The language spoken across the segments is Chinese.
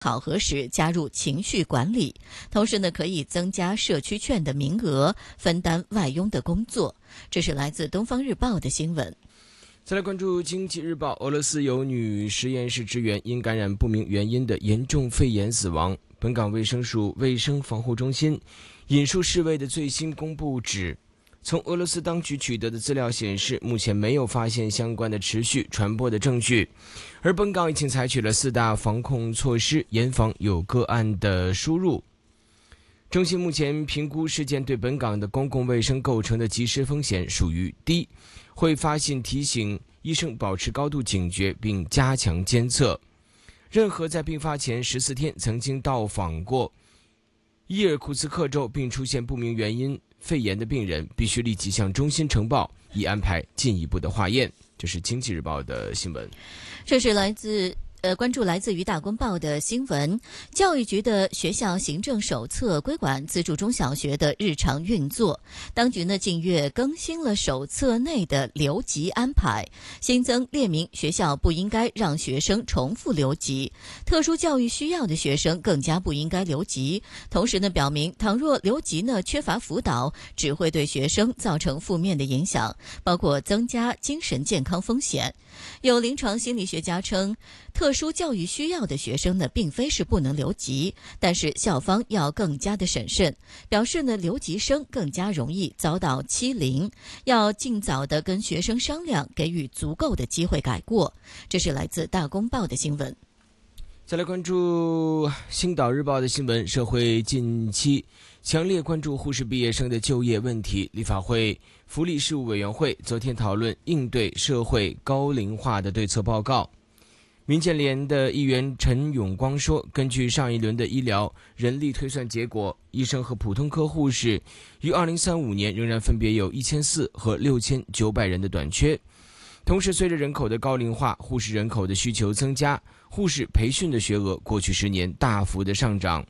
考核时加入情绪管理，同时呢，可以增加社区券的名额，分担外佣的工作。这是来自《东方日报》的新闻。 再来关注《经济日报》，俄罗斯有女实验室职员因感染不明原因的严重肺炎死亡。本港卫生署卫生防护中心引述世卫的最新公布指，从俄罗斯当局取得的资料显示，目前没有发现相关的持续传播的证据，而本港已经采取了4大防控措施，严防有个案的输入。中心目前评估事件对本港的公共卫生构成的及时风险属于低，会发信提醒医生保持高度警觉并加强监测。任何在病发前14天曾经到访过伊尔库茨克州并出现不明原因肺炎的病人，必须立即向中心呈报，以安排进一步的化验。这是《经济日报》的新闻。 这是关注来自于大公报的新闻，教育局的学校行政手册规管资助中小学的日常运作。当局呢近月更新了手册内的留级安排，新增列明学校不应该让学生重复留级，特殊教育需要的学生更加不应该留级。同时呢表明，倘若留级呢缺乏辅导，只会对学生造成负面的影响，包括增加精神健康风险。有临床心理学家称，特殊教育需要的学生呢，并非是不能留级，但是校方要更加的审慎，表示呢，留级生更加容易遭到欺凌，要尽早的跟学生商量，给予足够的机会改过。这是来自大公报的新闻。 再来关注《星岛日报》的新闻，社会近期强烈关注护士毕业生的就业问题。立法会福利事务委员会昨天讨论应对社会高龄化的对策报告。民建联的议员陈永光说，根据上一轮的医疗人力推算结果，医生和普通科护士于2035年仍然分别有1400和6900人的短缺。同时，随着人口的高龄化，护士人口的需求增加，护士培训的学额过去10年大幅的上涨。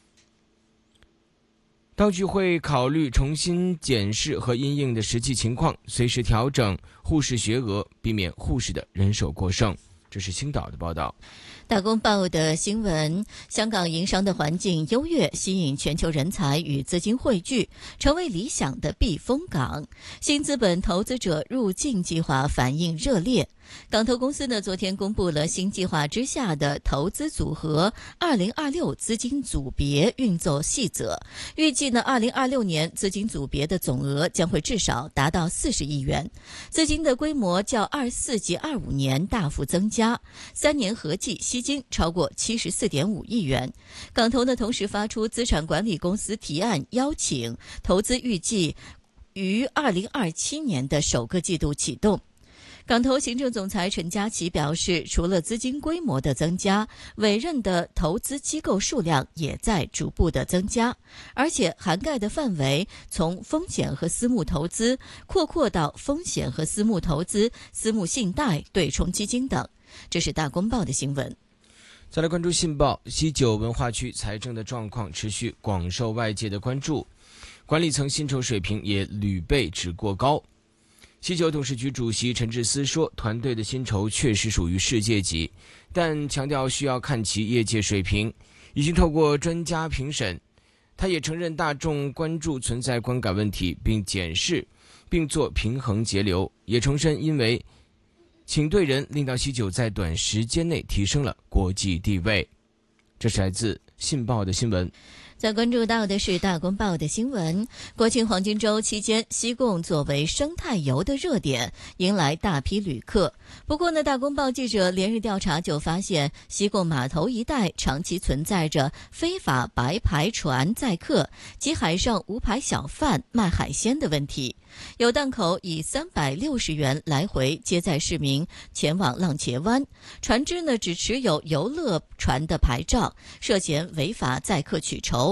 当局会考虑重新检视和因应的实际情况，随时调整护士学额，避免护士的人手过剩。这是青岛的报道。 大公报的新闻，香港营商的环境优越，吸引全球人才与资金汇聚，成为理想的避风港。新资本投资者入境计划反应热烈。港投公司呢，昨天公布了新计划之下的投资组合2026资金组别运作细则，预计呢2026年资金组别的总额将会至少达到40亿元，资金的规模较24及25年大幅增加，3年合计吸金超过74.5亿元。港投呢同时发出资产管理公司提案邀请，投资预计于2027年的首个季度启动。港投行政总裁陈家琪表示，除了资金规模的增加，委任的投资机构数量也在逐步的增加，而且涵盖的范围从风险和私募投资扩到风险和私募投资、私募信贷、对冲基金等。这是大公报的新闻。 再来关注信报，西九文化区财政的状况持续广受外界的关注，管理层薪酬水平也屡被指过高。西九董事局主席陈智思说，团队的薪酬确实属于世界级，但强调需要看其业界水平，已经透过专家评审。他也承认大众关注存在观感问题，并检视并做平衡节流，也重申因为请对人令到西九在短时间内提升了国际地位。这是来自信报的新闻。 再关注到的是大公报的新闻，国庆黄金周期间，西贡作为生态游的热点，迎来大批旅客。不过呢，大公报记者连日调查就发现，西贡码头一带长期存在着非法白牌船载客及海上无牌小贩卖海鲜的问题。有档口以360元来回接载市民前往浪茄湾，船只呢只持有游乐船的牌照，涉嫌违法载客取酬。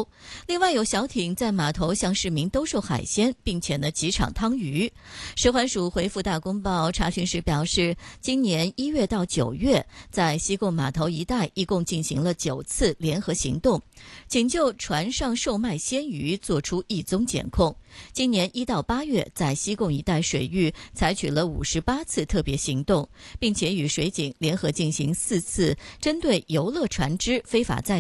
头。另外有小艇在码头向市民兜售海鲜，并且集场汤鱼。食环署回复大公报查询时表示，今年1月到9月，在西贡码头一带一共进行了9次联合行动，仅就船上售卖鲜鱼作出一宗检控。今年1到8月，在西贡一带水域采取了58次特别行动，并且与水警联合进行4次针对游乐船只非法载